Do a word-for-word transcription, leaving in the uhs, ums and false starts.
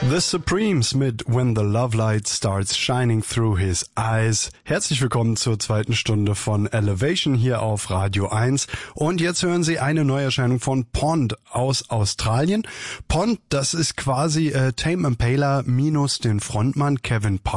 The Supremes mit When the Love Light Starts Shining Through His Eyes. Herzlich willkommen zur zweiten Stunde von Elevation hier auf Radio eins. Und jetzt hören Sie eine Neuerscheinung von Pond aus Australien. Pond, das ist quasi äh, Tame Impala minus den Frontmann Kevin Parker.